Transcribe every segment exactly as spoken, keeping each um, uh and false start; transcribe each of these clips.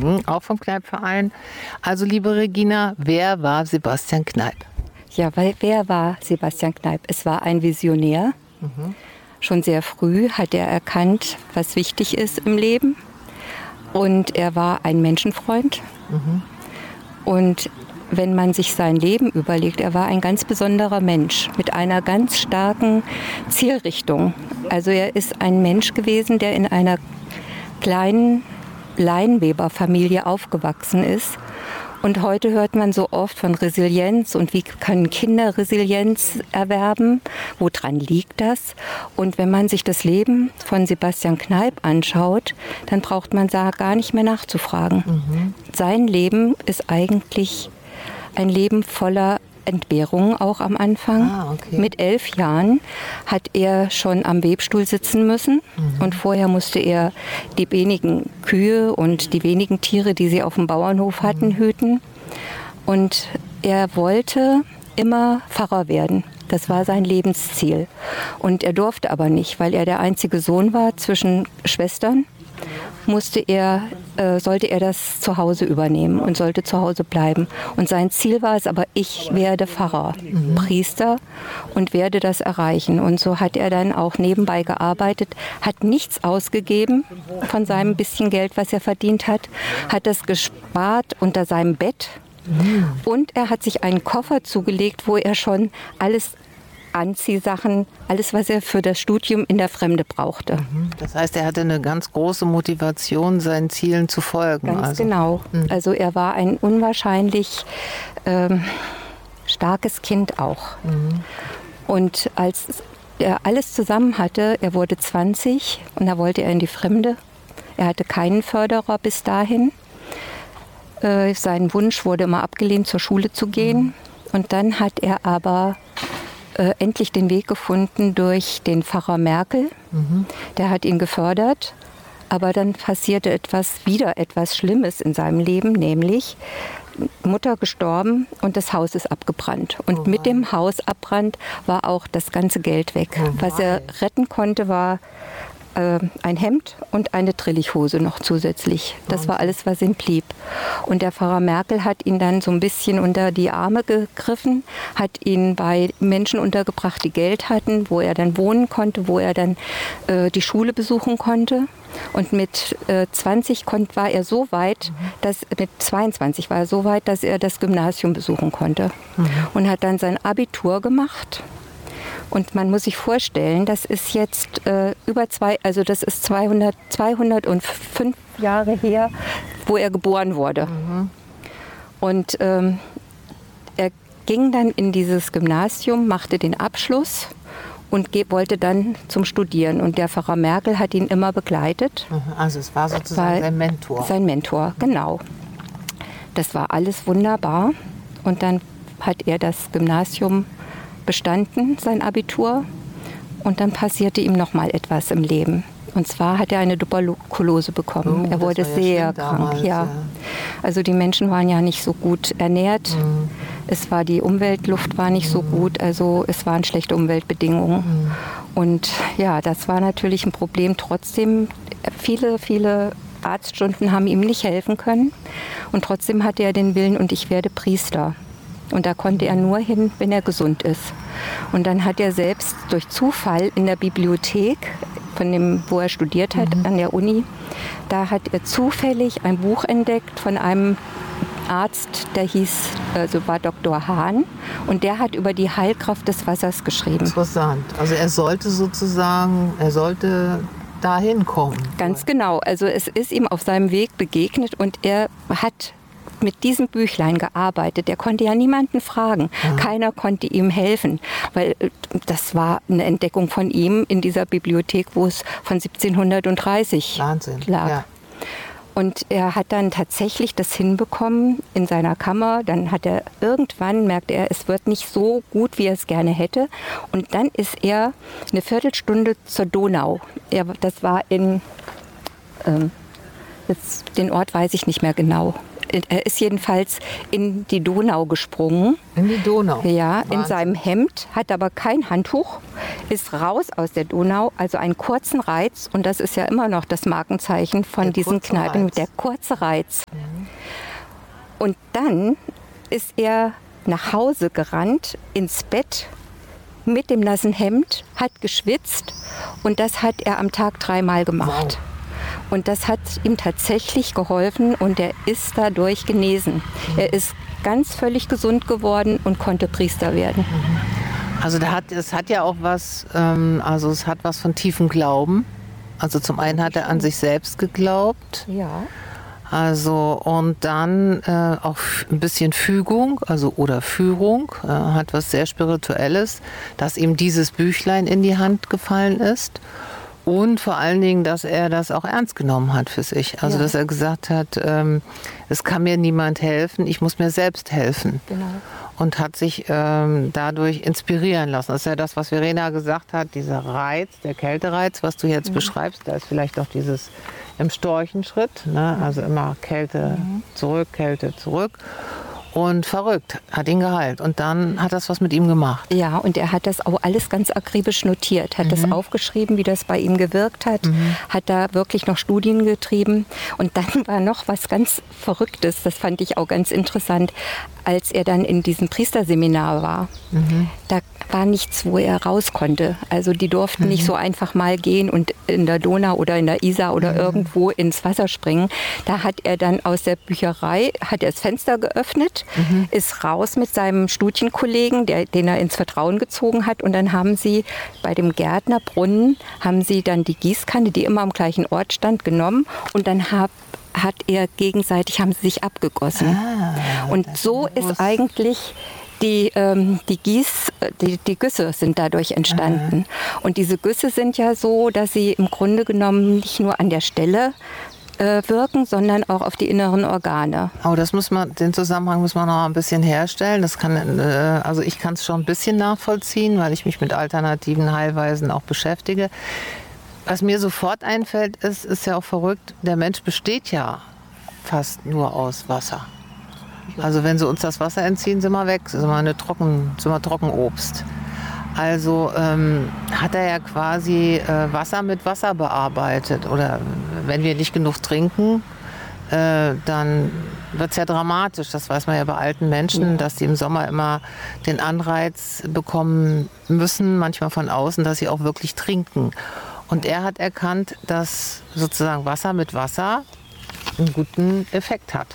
Mhm, auch vom Kneipp-Verein. Also, liebe Regina, wer war Sebastian Kneipp? Ja, weil wer war Sebastian Kneipp? Es war ein Visionär. Mhm. Schon sehr früh hat er erkannt, was wichtig ist im Leben. Und er war ein Menschenfreund. Mhm. Und wenn man sich sein Leben überlegt, er war ein ganz besonderer Mensch mit einer ganz starken Zielrichtung. Also er ist ein Mensch gewesen, der in einer kleinen Leinweberfamilie aufgewachsen ist. Und heute hört man so oft von Resilienz und wie können Kinder Resilienz erwerben, woran liegt das? Und wenn man sich das Leben von Sebastian Kneipp anschaut, dann braucht man da gar nicht mehr nachzufragen. Mhm. Sein Leben ist eigentlich ein Leben voller Entbehrungen auch am Anfang. Ah, okay. Mit elf Jahren hat er schon am Webstuhl sitzen müssen. Mhm. Und vorher musste er die wenigen Kühe und die wenigen Tiere, die sie auf dem Bauernhof hatten, mhm. hüten. Und er wollte immer Pfarrer werden. Das war sein Lebensziel. Und er durfte aber nicht, weil er der einzige Sohn war zwischen Schwestern. Musste er, äh, sollte er das zu Hause übernehmen und sollte zu Hause bleiben. Und sein Ziel war es aber, ich werde Pfarrer, mhm. Priester und werde das erreichen. Und so hat er dann auch nebenbei gearbeitet, hat nichts ausgegeben von seinem bisschen Geld, was er verdient hat, hat das gespart unter seinem Bett. Mhm. Und er hat sich einen Koffer zugelegt, wo er schon alles Anziehsachen, alles, was er für das Studium in der Fremde brauchte. Das heißt, er hatte eine ganz große Motivation, seinen Zielen zu folgen. Ganz also. genau. Mhm. Also er war ein unwahrscheinlich ähm, starkes Kind auch. Mhm. Und als er alles zusammen hatte, er wurde zwanzig und da wollte er in die Fremde. Er hatte keinen Förderer bis dahin. Äh, sein Wunsch wurde immer abgelehnt, zur Schule zu gehen. Mhm. Und dann hat er aber Äh, endlich den Weg gefunden durch den Pfarrer Merkel. Mhm. Der hat ihn gefördert. Aber dann passierte etwas, wieder etwas Schlimmes in seinem Leben, nämlich Mutter gestorben und das Haus ist abgebrannt. Und oh mit dem Hausabbrand war auch das ganze Geld weg. Oh Was er retten konnte, war äh, ein Hemd und eine Trillichhose noch zusätzlich. Das war alles, was ihm blieb. Und der Pfarrer Merkel hat ihn dann so ein bisschen unter die Arme gegriffen, hat ihn bei Menschen untergebracht, die Geld hatten, wo er dann wohnen konnte, wo er dann äh, die Schule besuchen konnte. Und mit äh, zwanzig konnt, war er so weit, dass, mit zweiundzwanzig war er so weit, dass er das Gymnasium besuchen konnte. Mhm. Und hat dann sein Abitur gemacht. Und man muss sich vorstellen, das ist jetzt äh, über zwei, also das ist zweihundert, zweihundertfünf Jahre her, wo er geboren wurde. Mhm. Und ähm, er ging dann in dieses Gymnasium, machte den Abschluss und ge- wollte dann zum Studieren. Und der Pfarrer Merkel hat ihn immer begleitet. Also es war sozusagen sein Mentor. Sein Mentor, genau. Das war alles wunderbar. Und dann hat er das Gymnasium bestanden, sein Abitur. Und dann passierte ihm noch mal etwas im Leben. Und zwar hat er eine Tuberkulose bekommen. Oh, er wurde sehr krank. Damals, ja. ja. Also die Menschen waren ja nicht so gut ernährt. Mhm. Es war die Umweltluft war nicht mhm. so gut. Also es waren schlechte Umweltbedingungen. Mhm. Und ja, das war natürlich ein Problem. Trotzdem, viele, viele Arztstunden haben ihm nicht helfen können. Und trotzdem hatte er den Willen, und ich werde Priester. Und da konnte er nur hin, wenn er gesund ist. Und dann hat er selbst durch Zufall in der Bibliothek, von dem, wo er studiert hat, mhm. an der Uni, da hat er zufällig ein Buch entdeckt von einem Arzt, der hieß, also war Doktor Hahn. Und der hat über die Heilkraft des Wassers geschrieben. Interessant. Also er sollte sozusagen, er sollte dahin kommen. Ganz genau. Also es ist ihm auf seinem Weg begegnet und er hat mit diesem Büchlein gearbeitet. Er konnte ja niemanden fragen. Ja. Keiner konnte ihm helfen, weil das war eine Entdeckung von ihm in dieser Bibliothek, wo es von siebzehnhundertdreißig Wahnsinn. lag. Ja. Und er hat dann tatsächlich das hinbekommen in seiner Kammer. Dann hat er irgendwann, merkte er, es wird nicht so gut, wie er es gerne hätte. Und dann ist er eine Viertelstunde zur Donau. Er, das war in, ähm, jetzt, den Ort weiß ich nicht mehr genau, er ist jedenfalls in die Donau gesprungen. In die Donau? Ja, Wahnsinn. In seinem Hemd, hat aber kein Handtuch, ist raus aus der Donau, also einen kurzen Reiz. Und das ist ja immer noch das Markenzeichen von der diesen Kneipen, Reiz. der kurze Reiz. Mhm. Und dann ist er nach Hause gerannt, ins Bett, mit dem nassen Hemd, hat geschwitzt und das hat er am Tag dreimal gemacht. Wow. Und das hat ihm tatsächlich geholfen und er ist dadurch genesen. Mhm. Er ist ganz völlig gesund geworden und konnte Priester werden. Also da hat, es hat ja auch was, ähm, also es hat was von tiefem Glauben. Also zum einen hat er an sich selbst geglaubt. Ja. Also und dann äh, auch ein bisschen Fügung, also oder Führung, äh, hat was sehr Spirituelles, dass ihm dieses Büchlein in die Hand gefallen ist und vor allen Dingen, dass er das auch ernst genommen hat für sich. Also ja. dass er gesagt hat, ähm, es kann mir niemand helfen, ich muss mir selbst helfen. Genau. Und hat sich ähm, dadurch inspirieren lassen. Das ist ja das, was Verena gesagt hat, dieser Reiz, der Kältereiz, was du jetzt mhm. beschreibst, da ist vielleicht auch dieses im Storchenschritt, ne? Also immer Kälte mhm. zurück, Kälte zurück. Und verrückt, hat ihn geheilt. Und dann hat das was mit ihm gemacht. Ja, und er hat das auch alles ganz akribisch notiert, hat mhm. das aufgeschrieben, wie das bei ihm gewirkt hat, mhm. hat da wirklich noch Studien getrieben. Und dann war noch was ganz Verrücktes, das fand ich auch ganz interessant, als er dann in diesem Priesterseminar war. Mhm. Da war nichts, wo er raus konnte. Also die durften mhm. nicht so einfach mal gehen und in der Donau oder in der Isar oder mhm. irgendwo ins Wasser springen. Da hat er dann aus der Bücherei, hat er das Fenster geöffnet, mhm. ist raus mit seinem Studienkollegen, der, den er ins Vertrauen gezogen hat. Und dann haben sie bei dem Gärtnerbrunnen, haben sie dann die Gießkanne, die immer am gleichen Ort stand, genommen. Und dann hat hat er gegenseitig, haben sie sich abgegossen. Ah, und so ist eigentlich die, ähm, die Gieß, die, die Güsse sind dadurch entstanden. Aha. Und diese Güsse sind ja so, dass sie im Grunde genommen nicht nur an der Stelle äh, wirken, sondern auch auf die inneren Organe. Oh, das muss man, den Zusammenhang muss man noch ein bisschen herstellen. Das kann, äh, also ich kann es schon ein bisschen nachvollziehen, weil ich mich mit alternativen Heilweisen auch beschäftige. Was mir sofort einfällt, ist, ist ja auch verrückt, der Mensch besteht ja fast nur aus Wasser. Also wenn sie uns das Wasser entziehen, sind wir weg, sind wir, eine Trocken, sind wir Trockenobst. Also ähm, hat er ja quasi äh, Wasser mit Wasser bearbeitet. Oder wenn wir nicht genug trinken, äh, dann wird es ja dramatisch. Das weiß man ja bei alten Menschen, ja. dass die im Sommer immer den Anreiz bekommen müssen, manchmal von außen, dass sie auch wirklich trinken. Und er hat erkannt, dass sozusagen Wasser mit Wasser einen guten Effekt hat.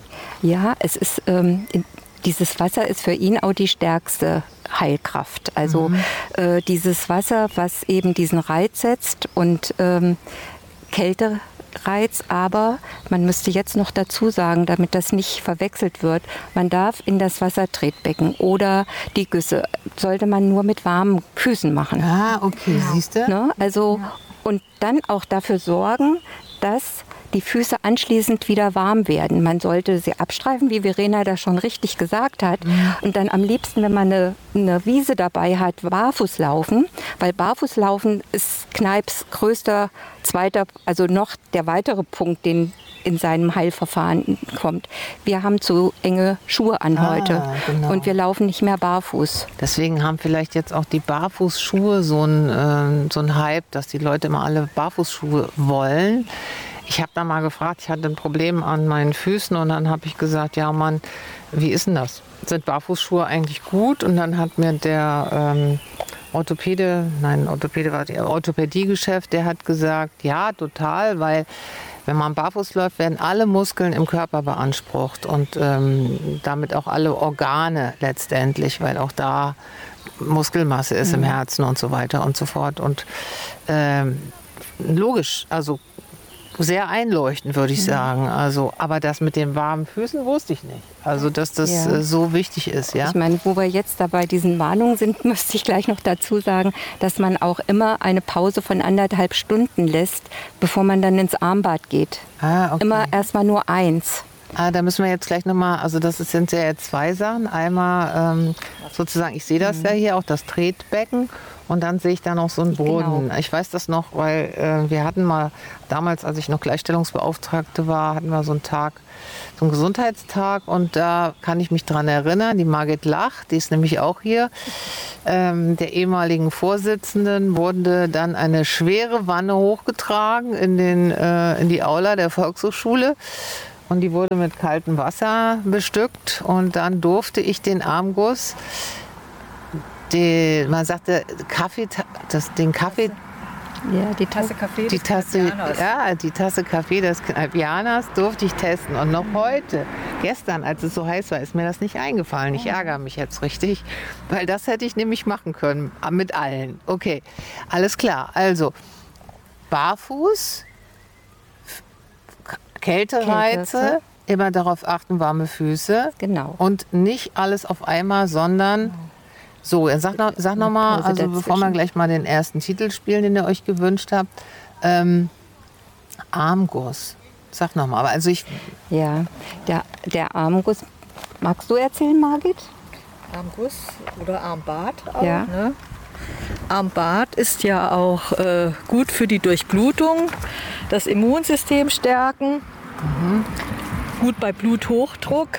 Ja, es ist, ähm, dieses Wasser ist für ihn auch die stärkste Heilkraft. Also mhm. äh, dieses Wasser, was eben diesen Reiz setzt und ähm, Kältereiz, aber man müsste jetzt noch dazu sagen, damit das nicht verwechselt wird, man darf in das Wassertretbecken oder die Güsse, sollte man nur mit warmen Füßen machen. Ah, okay, ja. Siehst du? Ne? Also, und dann auch dafür sorgen, dass die Füße anschließend wieder warm werden. Man sollte sie abstreifen, wie Verena das schon richtig gesagt hat. Mhm. Und dann am liebsten, wenn man eine, eine Wiese dabei hat, barfuß laufen. Weil Barfußlaufen ist Kneips größter, zweiter, also noch der weitere Punkt, den in seinem Heilverfahren kommt. Wir haben zu enge Schuhe an ah, heute genau. und wir laufen nicht mehr barfuß. Deswegen haben vielleicht jetzt auch die Barfußschuhe so ein, äh, so ein Hype, dass die Leute immer alle Barfußschuhe wollen. Ich habe da mal gefragt, ich hatte ein Problem an meinen Füßen und dann habe ich gesagt, ja Mann, wie ist denn das? Sind Barfußschuhe eigentlich gut? Und dann hat mir der ähm, Orthopäde, nein, Orthopäde war der Orthopädiegeschäft, der hat gesagt, ja, total, weil wenn man barfuß läuft, werden alle Muskeln im Körper beansprucht und ähm, damit auch alle Organe letztendlich, weil auch da Muskelmasse ist mhm. im Herzen und so weiter und so fort. Und ähm, logisch, also sehr einleuchtend, würde ich sagen. Also, aber das mit den warmen Füßen wusste ich nicht. Also, dass das ja. äh, so wichtig ist. Ja? Ich meine, wo wir jetzt da bei diesen Warnungen sind, müsste ich gleich noch dazu sagen, dass man auch immer eine Pause von anderthalb Stunden lässt, bevor man dann ins Armbad geht. Ah, okay. Immer erstmal nur eins. Ah, da müssen wir jetzt gleich nochmal, also das sind ja jetzt zwei Sachen. Einmal ähm, sozusagen, ich sehe das mhm. ja hier, auch das Tretbecken. Und dann sehe ich da noch so einen Brunnen. Genau. Ich weiß das noch, weil äh, wir hatten mal, damals, als ich noch Gleichstellungsbeauftragte war, hatten wir so einen Tag, so einen Gesundheitstag. Und da kann ich mich dran erinnern, die Margit Lach, die ist nämlich auch hier, ähm, der ehemaligen Vorsitzenden, wurde dann eine schwere Wanne hochgetragen in, den, äh, in die Aula der Volkshochschule. Und die wurde mit kaltem Wasser bestückt. Und dann durfte ich den Armguss, die, man sagte, Kaffee, das, den Kaffee, ja, die Tasse Kaffee die des Tasse, ja, die Tasse Kaffee des Kneipianers durfte ich testen. Und noch heute, gestern, als es so heiß war, ist mir das nicht eingefallen. Ich ärgere mich jetzt richtig, weil das hätte ich nämlich machen können, mit allen. Okay, alles klar. Also, barfuß, Kältereize, Kälte. Immer darauf achten, warme Füße. Genau. Und nicht alles auf einmal, sondern... So, sag noch, sag noch mal, also bevor wir gleich mal den ersten Titel spielen, den ihr euch gewünscht habt, ähm, Armguss. Sag noch mal, also ich... Ja, der, der Armguss, magst du erzählen, Margit? Armguss oder Armbad auch, ja. Ne? Armbad ist ja auch äh, gut für die Durchblutung, das Immunsystem stärken, mhm. gut bei Bluthochdruck,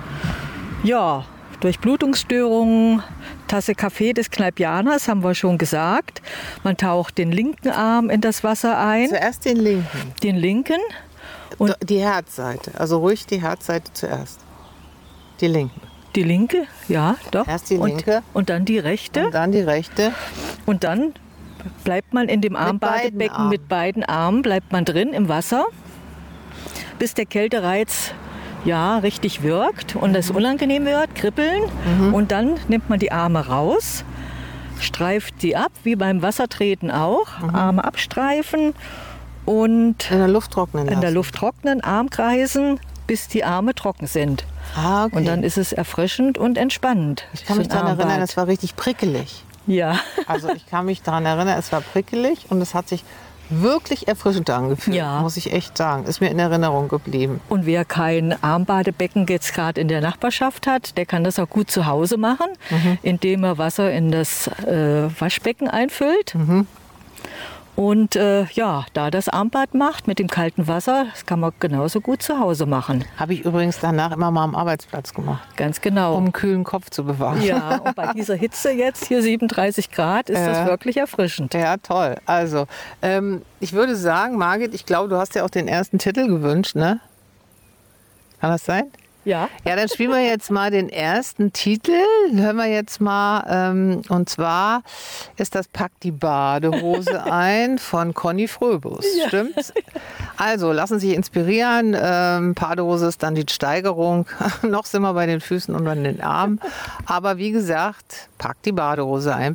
ja, Durchblutungsstörungen. Tasse Kaffee des Kneipianers, haben wir schon gesagt. Man taucht den linken Arm in das Wasser ein. Zuerst den linken. Den linken. Und die Herzseite, also ruhig die Herzseite zuerst. Die linke. Die linke, ja, doch. Erst die linke. Und, und dann die rechte. Und dann die rechte. Und dann bleibt man in dem Armbadebecken mit beiden Armen, bleibt man drin im Wasser, bis der Kältereiz ja, richtig wirkt und es unangenehm wird, kribbeln. Mhm. Und dann nimmt man die Arme raus, streift sie ab, wie beim Wassertreten auch. Mhm. Arme abstreifen und in der Luft trocknen lassen. In der Luft trocknen, Arm kreisen, bis die Arme trocken sind. Ah, okay. Und dann ist es erfrischend und entspannend. Ich kann mich daran erinnern, es war richtig prickelig. Ja. Also ich kann mich daran erinnern, es war prickelig und es hat sich wirklich erfrischend angefühlt, ja. Muss ich echt sagen. Ist mir in Erinnerung geblieben. Und wer kein Armbadebecken jetzt gerade in der Nachbarschaft hat, der kann das auch gut zu Hause machen, mhm. indem er Wasser in das äh, Waschbecken einfüllt. Mhm. Und äh, ja, da das Armbad macht mit dem kalten Wasser, das kann man genauso gut zu Hause machen. Habe ich übrigens danach immer mal am Arbeitsplatz gemacht. Ganz genau. Um einen kühlen Kopf zu bewahren. Ja, und bei dieser Hitze jetzt, hier siebenunddreißig Grad, ist ja. das wirklich erfrischend. Ja, toll. Also, ähm, ich würde sagen, Margit, ich glaube, du hast ja auch den ersten Titel gewünscht, ne? Kann das sein? Ja. Ja, dann spielen wir jetzt mal den ersten Titel. Hören wir jetzt mal. Ähm, und zwar ist das Pack die Badehose ein von Conny Fröbus. Ja. Stimmt's? Also, lassen Sie sich inspirieren. Ähm, Badehose ist dann die Steigerung. Noch sind wir bei den Füßen und an den Armen. Aber wie gesagt, Pack die Badehose ein.